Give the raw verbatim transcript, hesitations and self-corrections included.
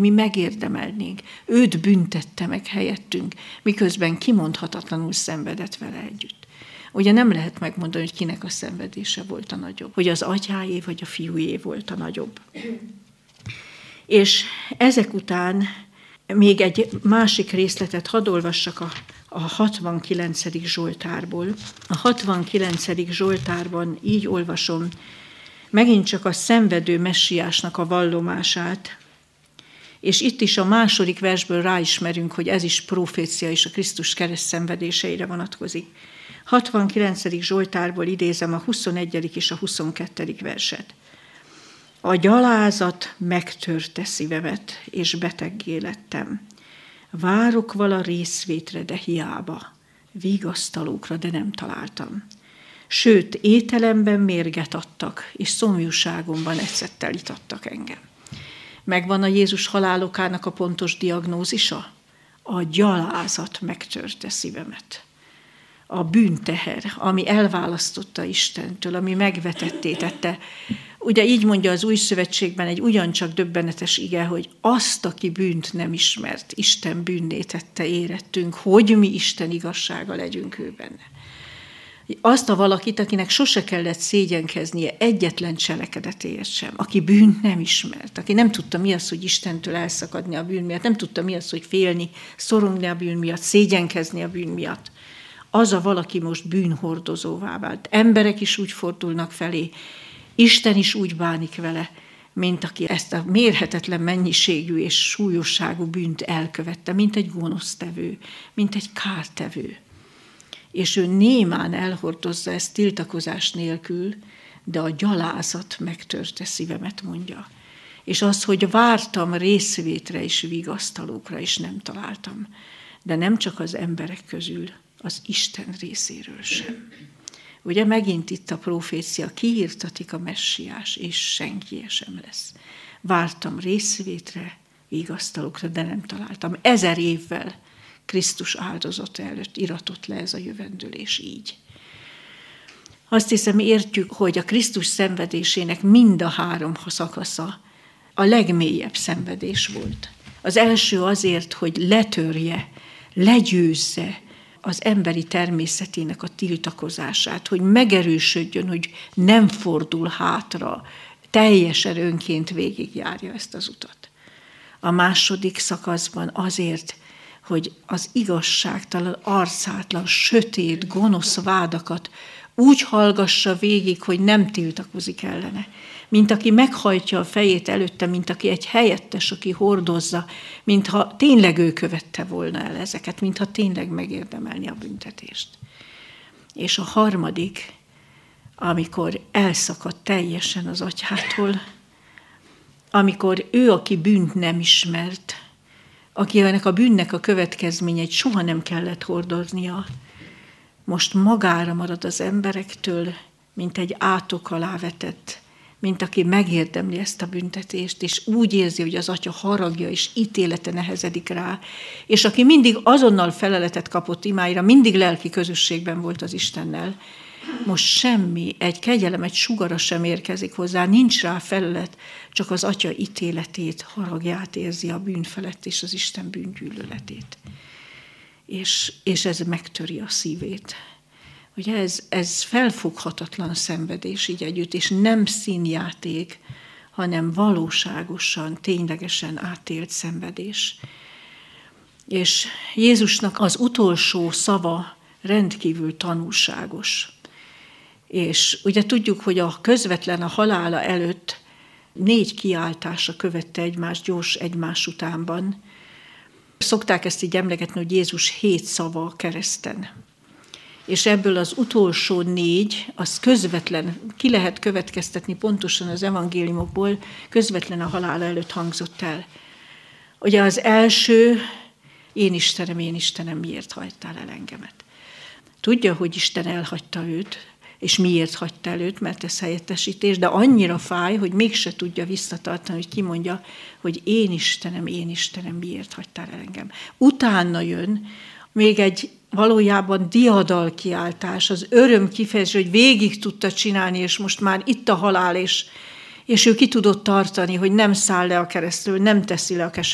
mi megérdemelnénk. Őt büntette meg helyettünk, miközben kimondhatatlanul szenvedett vele együtt. Ugye nem lehet megmondani, hogy kinek a szenvedése volt a nagyobb, hogy az atyáé vagy a fiújé volt a nagyobb. És ezek után még egy másik részletet hadd olvassak a, a hatvankilencedik Zsoltárból. A hatvankilencedik Zsoltárban így olvasom, megint csak a szenvedő messiásnak a vallomását, és itt is a második versből ráismerünk, hogy ez is profécia és a Krisztus kereszt szenvedéseire vonatkozik. hatvankilencedik Zsoltárból idézem a huszonegyedik és a huszonkettedik verset. A gyalázat megtörte szívemet, és beteggé lettem. Várok vala részvétre, de hiába, vigasztalókra, de nem találtam. Sőt, ételemben mérget adtak, és szomjúságomban ecettel itattak engem. Megvan a Jézus halálokának a pontos diagnózisa? A gyalázat megtörte szívemet. A bűnteher, ami elválasztotta Istentől, ami megvetetté tette. Ugye így mondja az Új Szövetségben egy ugyancsak döbbenetes ige, hogy azt, aki bűnt nem ismert, Isten bűnné tette érettünk, hogy mi Isten igazsága legyünk ő benne. Azt a valakit, akinek sose kellett szégyenkeznie egyetlen cselekedetéért sem, aki bűnt nem ismert, aki nem tudta mi az, hogy Istentől elszakadni a bűn miatt, nem tudta mi az, hogy félni, szorongni a bűn miatt, szégyenkezni a bűn miatt. Az a valaki most bűnhordozóvá vált. Emberek is úgy fordulnak felé, Isten is úgy bánik vele, mint aki ezt a mérhetetlen mennyiségű és súlyosságú bűnt elkövette, mint egy gonosztevő, mint egy kártevő. És ő némán elhordozza ezt tiltakozás nélkül, de a gyalázat megtörte szívemet, mondja. És az, hogy vártam részvétre és vigasztalókra, és nem találtam. De nem csak az emberek közül, az Isten részéről sem. Ugye megint itt a profécia, kiirtatik a messiás, és senki sem lesz. Vártam részvétre, vigasztalókra, de nem találtam. Ezer évvel Krisztus áldozata előtt iratott le ez a jövendőlés így. Azt hiszem, értjük, hogy a Krisztus szenvedésének mind a három szakasza a legmélyebb szenvedés volt. Az első azért, hogy letörje, legyőzze az emberi természetének a tiltakozását, hogy megerősödjön, hogy nem fordul hátra, teljesen önként végigjárja ezt az utat. A második szakaszban azért, hogy az igazságtalan, arcátlan, sötét, gonosz vádakat úgy hallgassa végig, hogy nem tiltakozik ellene. Mint aki meghajtja a fejét előtte, mint aki egy helyettes, aki hordozza, mintha tényleg ő követte volna el ezeket, mintha tényleg megérdemelni a büntetést. És a harmadik, amikor elszakad teljesen az atyától, amikor ő, aki bűnt nem ismert, akinek a bűnnek a következményeit soha nem kellett hordoznia, most magára marad az emberektől, mint egy átok alá vetett, mint aki megérdemli ezt a büntetést, és úgy érzi, hogy az atya haragja és ítélete nehezedik rá, és aki mindig azonnal feleletet kapott imáira, mindig lelki közösségben volt az Istennel, most semmi, egy kegyelem, egy sugara sem érkezik hozzá, nincs rá felelet, csak az atya ítéletét, haragját érzi a bűn felett és az Isten bűngyűlöletét. És, és ez megtöri a szívét. Ugye ez, ez felfoghatatlan szenvedés így együtt, és nem színjáték, hanem valóságosan, ténylegesen átélt szenvedés. És Jézusnak az utolsó szava rendkívül tanulságos. És ugye tudjuk, hogy a közvetlen a halála előtt négy kiáltása követte egymást gyors egymás utánban. Szokták ezt így emlegetni, hogy Jézus hét szava a kereszten. És ebből az utolsó négy, az közvetlen, ki lehet következtetni pontosan az evangéliumokból, közvetlen a halála előtt hangzott el. Ugye az első, én Istenem, én Istenem, miért hagytál el engemet? Tudja, hogy Isten elhagyta őt, és miért hagyta el őt, mert ez helyettesítés, de annyira fáj, hogy mégse tudja visszatartani, hogy kimondja, hogy én Istenem, én Istenem, miért hagytál el engem. Utána jön még egy valójában diadal kiáltás, az öröm kifejezés, hogy végig tudta csinálni, és most már itt a halál, és, és ő ki tudott tartani, hogy nem száll le a keresztről, nem teszi le a